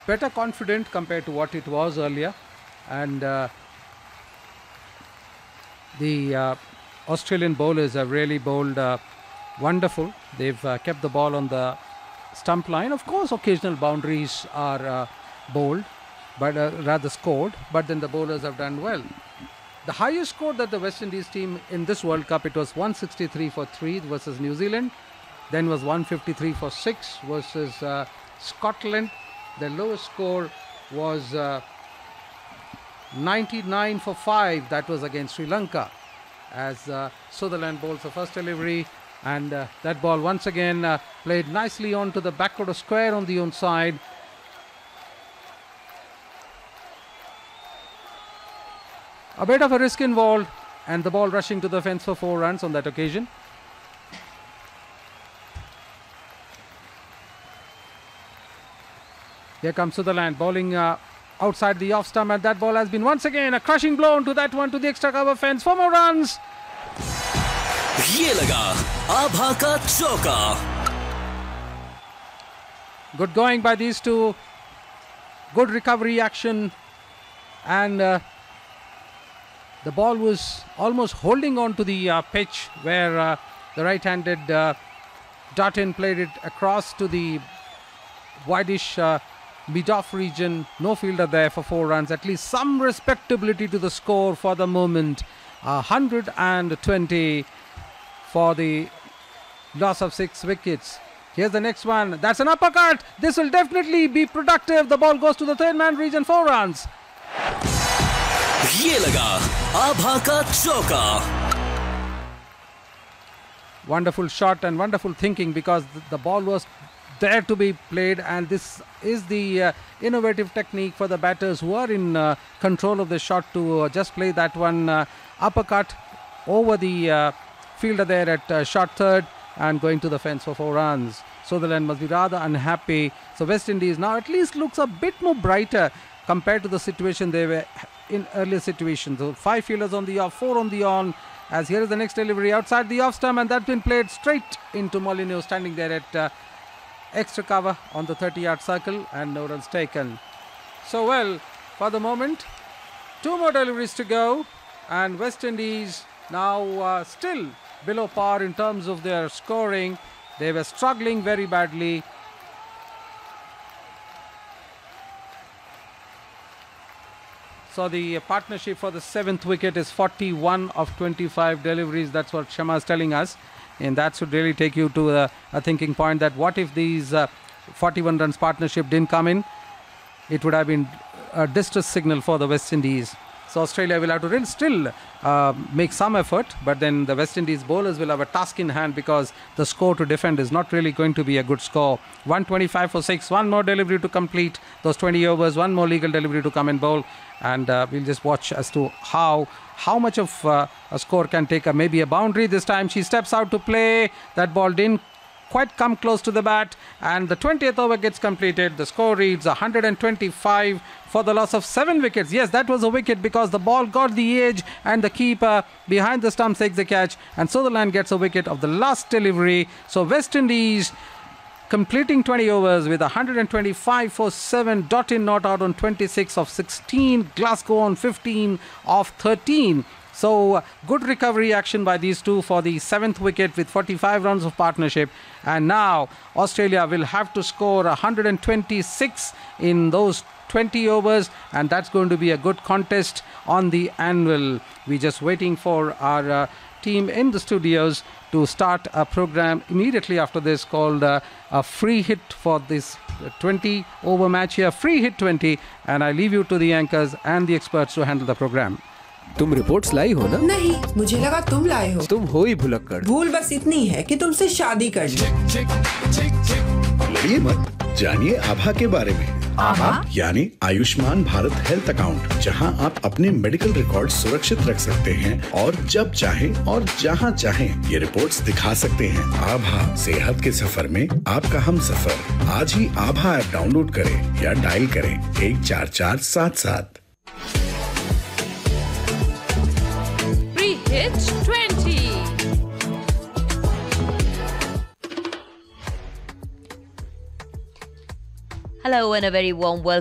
better confident compared to what it was earlier. And the Australian bowlers have really bowled wonderful. They've kept the ball on the stump line. Of course, occasional boundaries are bowled, but rather scored, but then the bowlers have done well. The highest score that the West Indies team in this World Cup, it was 163 for 3 versus New Zealand. Then was 153 for 6 versus Scotland. The lowest score was 99 for 5. That was against Sri Lanka, as Sutherland bowls the first delivery. And that ball once again played nicely onto the backward square on the own side. A bit of a risk involved, and the ball rushing to the fence for 4 runs on that occasion. Here comes Sutherland bowling outside the off stump, and that ball has been once again a crushing blow to that one to the extra cover fence. 4 more runs. ये लगा आभा का चौका. Good going by these two. Good recovery action, and the ball was almost holding on to the pitch where the right-handed Dutton played it across to the wideish mid-off region. No fielder there for 4 runs. At least some respectability to the score for the moment. 120 for the loss of 6 wickets. Here's the next one. That's an uppercut. This will definitely be productive. The ball goes to the third man region. 4 runs. ये लगा आभा का चौका. Wonderful shot and wonderful thinking, because the ball was there to be played, and this is the innovative technique for the batters who are in control of the shot to just play that one uppercut over the fielder there at short third and going to the fence for 4 runs. Sutherland must be rather unhappy. So West Indies now at least looks a bit more brighter compared to the situation they were in earlier situations. So 5 fielders on the off, 4 on the on, as here is the next delivery outside the off stump, and that's been played straight into Molineux, standing there at extra cover on the 30-yard circle, and no runs taken. So well, for the moment, 2 more deliveries to go, and West Indies now still below par in terms of their scoring. They were struggling very badly. So the partnership for the 7th wicket is 41 of 25 deliveries. That's what Shama is telling us. And that should really take you to a thinking point that what if these 41 runs partnership didn't come in? It would have been a distress signal for the West Indies. So Australia will have to really still make some effort, but then the West Indies bowlers will have a task in hand, because the score to defend is not really going to be a good score. 125 for 6, 1 more delivery to complete those 20 overs, 1 more legal delivery to come and bowl, and we'll just watch as to how much of a score can take maybe a boundary. This time she steps out to play. That ball didn't quite come close to the bat, and the 20th over gets completed. The score reads 125 for the loss of 7 wickets. Yes, that was a wicket, because the ball got the edge and the keeper behind the stumps takes the catch, and Sutherland gets a wicket of the last delivery. So West Indies completing 20 overs with 125 for 7. Dottin not out on 26 of 16. Glasgow on 15 of 13. So good recovery action by these two for the 7th wicket with 45 runs of partnership. And now Australia will have to score 126 in those 20 overs, and that's going to be a good contest on the anvil. We're just waiting for our team in the studios to start a program immediately after this called a free hit for this 20 over match here. Free hit 20, and I leave you to the anchors and the experts to handle the program. तुम reports लाई हो ना? नहीं, मुझे लगा तुम लाए हो। तुम हो ही भुलक्कड़। भूल बस इतनी है कि तुमसे शादी कर ली। लड़िए मत, जानिए आभा के बारे में। आभा यानी आयुष्मान भारत हेल्थ अकाउंट, जहां आप अपने मेडिकल रिकॉर्ड सुरक्षित रख सकते हैं और जब चाहें और जहां चाहें ये रिपोर्ट्स दिखा सकते हैं। आभा, सेहत के सफर में आपका हम सफर। आज ही आभा ऐप डाउनलोड करें या डायल करें 14477। Hit 20. Hello and a very warm welcome